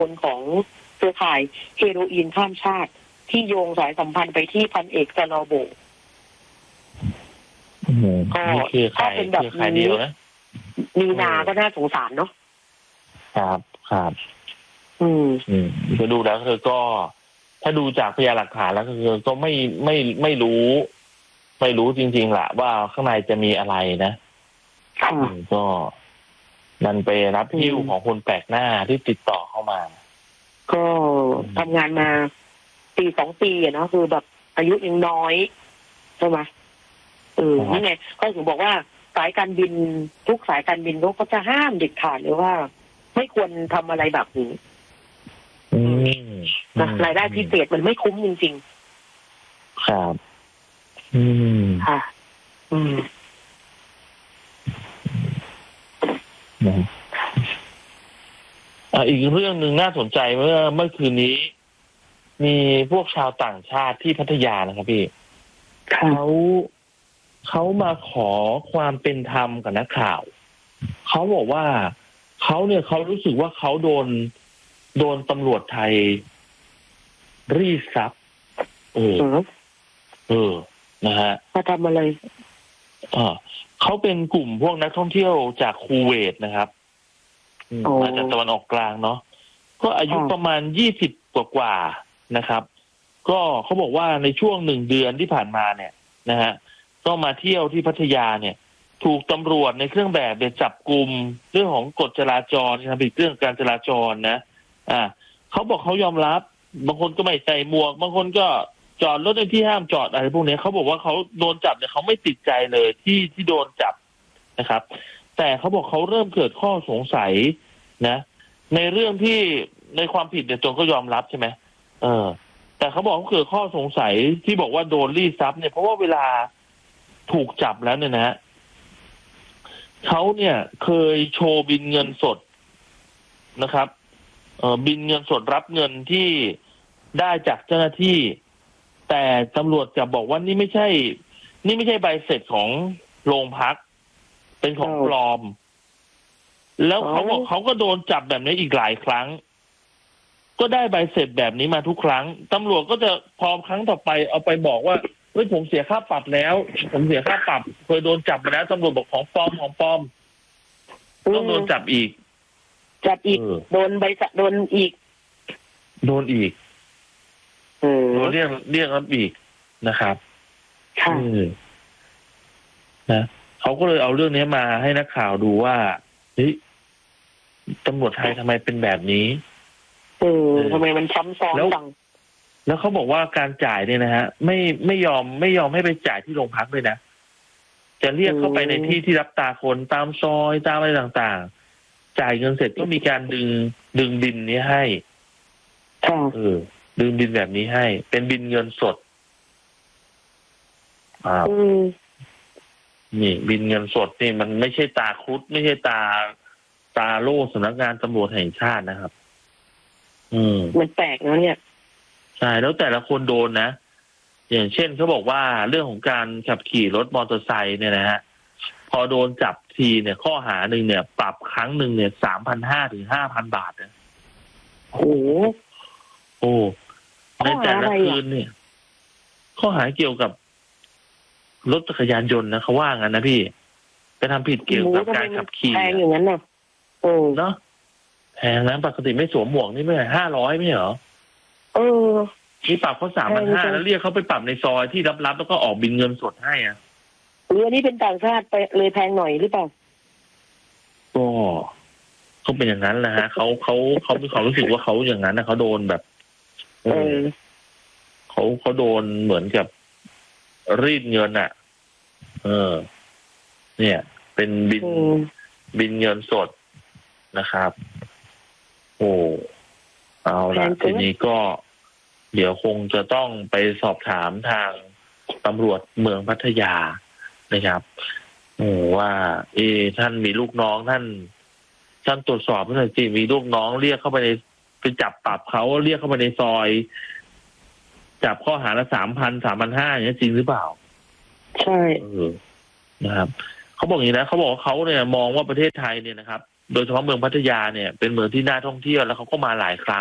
คนของเครือข่ายเฮโรอีนข้ามชาติที่โยงสายสัมพันธ์ไปที่พันเอกซาลอโบก็ถ้าเป็นแบบนี้มีนาก็น่าสงสารเนาะครับก็ดูแล้วเธอก็ถ้าดูจากพยานหลักฐานแล้วก็ไม่รู้จริงๆแหละว่าข้างในจะมีอะไรนะก็มันไปรับหิ้วของคนแปลกหน้าที่ติดต่อเข้ามาก็ทำงานมาปี2 ปีเนาะคือแบบอายุยังน้อยใช่ไหมนี่ไงก็ถึงบอกว่าสายการบินทุกสายการบินเขาก็จะห้ามเด็ดขาดเลยว่าไม่ควรทำอะไรแบบนี้รายได้พิเศษมันไม่คุ้มจริงๆครับค่ะอีกเรื่องหนึ่งน่าสนใจเมื่อคืนนี้มีพวกชาวต่างชาติที่พัทยานะครับพี่เขามาขอความเป็นธรรมกับนักข่าวเขาบอกว่าเขารู้สึกว่าเขาโดนตำรวจไทยรีดทรัพย์นะฮะมาทำอะไรเขาเป็นกลุ่มพวกนักท่องเที่ยวจากคูเวตนะครับมาจากตะวันออกกลางเนาะก็อายุประมาณ20กว่านะครับก็เขาบอกว่าในช่วง1 เดือนที่ผ่านมาเนี่ยนะฮะก็มาเที่ยวที่พัทยาเนี่ยถูกตำรวจในเครื่องแบบจับกุมเรื่องของกฎจราจรนะครับเป็นเรื่องการจราจรนะเขาบอกเขายอมรับบางคนก็ไม่ใส่หมวกบางคนก็จอดรถในที่ห้ามจอดอะไรพวกนี้เขาบอกว่าเขาโดนจับเนี่ยเขาไม่ติดใจเลยที่โดนจับนะครับแต่เขาบอกเขาเริ่มเกิดข้อสงสัยนะในเรื่องที่ในความผิดเนี่ยตนก็ยอมรับใช่ไหมแต่เขาบอกเขาเกิดข้อสงสัยที่บอกว่าโดนรีดทรัพย์เนี่ยเพราะว่าเวลาถูกจับแล้วเนี่ยนะเขาเนี่ยเคยโชว์บินเงินสดนะครับบินเงินสดรับเงินที่ได้จากเจ้าหน้าที่แต่ตำรวจจะบอกว่านี่ไม่ใช่ใบเสร็จของโรงพักเป็นของปลอมแล้วเขาบอกเขาก็โดนจับแบบนี้อีกหลายครั้งก็ได้ใบเสร็จแบบนี้มาทุกครั้งตำรวจก็จะพอครั้งต่อไปเอาไปบอกว่าเฮ้ยผมเสียค่าปรับแล้วผมเสียค่าปรับเคยโดนจับมาแล้วตำรวจบอกของปลอมต้องโดนจับอีกโดนใบสั่งโดนอีกโดนเรียกรับอีกนะครับนะเขาก็เลยเอาเรื่องนี้มาให้นักข่าวดูว่าเฮ้ยตำรวจไทยทำไมเป็นแบบนี้ทำไมมันซ้ำซ้อนจังแล้วเขาบอกว่าการจ่ายเนี่ยนะฮะไม่ยอมให้ไปจ่ายที่โรงพักเลยนะจะเรียกเข้าไปในที่รับตาคนตามซอยตามอะไรต่างๆจ่ายเงินเสร็จก็มีการดึงบินนี้ให้ดึงบินแบบนี้ให้เป็นบินเงินสดนี่บินเงินสดนี่มันไม่ใช่ตาครุฑไม่ใช่ตาโล่สำนักงานตำรวจแห่งชาตินะครับมันแปลกนะเนี่ยใช่แล้วแต่ละคนโดนนะอย่างเช่นเขาบอกว่าเรื่องของการขับขี่รถมอเตอร์ไซค์เนี่ยนะฮะพอโดนจับทีเนี่ยข้อหาหนึ่งเนี่ยปรับครั้งหนึ่งเนี่ย3,500 ถึง 5,000 บาทนะโอ้ในแต่ละคืนเนี่ยข้อหาเกี่ยวกับรถจักรยานยนต์นะเขาว่างั้นนะพี่ไปทำผิดเกี่ยวกับการขับขี่แพงอย่างนั้นเนาะเนาะแพงนะปกติไม่สวมหมวกนี่ไม่500ไม่เหรอนี่ปรับเขา3,500แล้วเรียกเขาไปปรับในซอยที่รับแล้วก็ออกบินเงินสดให้อ่ะหรืออันนี้เป็นต่างชาติไปเลยแพงหน่อยหรือเปล่าก็เป็นอย่างนั้นแหละฮะเขามีความรู้สึกว่าเขาอย่างนั้นนะเขาโดนแบบเขาโดนเหมือนกับรีดเงินอ่ะเนี่ยเป็นบินเงินสดนะครับเอาละทีนี้ก็เดี๋ยวคงจะต้องไปสอบถามทางตำรวจเมืองพัทยานะครับว่าท่านมีลูกน้องท่านตรวจสอบเพื่อที่มีลูกน้องเรียกเข้าไปจับปรับเขาเรียกเข้าไปในซอยจับข้อหาละ 3,000 3,500อย่างนี้จริงหรือเปล่าใช่นะครับเขาบอกอย่างนี้นะเขาบอกเขาเนี่ยมองว่าประเทศไทยเนี่ยนะครับโดยเฉพาะเมืองพัทยาเนี่ยเป็นเมืองที่น่าท่องเที่ยวแล้วเขาก็มาหลายครั้ง